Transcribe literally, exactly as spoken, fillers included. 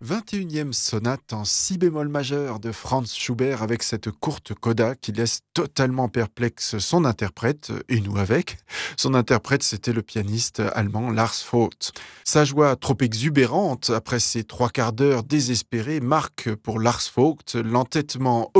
vingt et unième sonate en si bémol majeur de Franz Schubert avec cette courte coda qui laisse totalement perplexe son interprète, et nous avec. Son interprète, c'était le pianiste allemand Lars Vogt. Sa joie trop exubérante, après ses trois quarts d'heure désespérés, marque pour Lars Vogt l'entêtement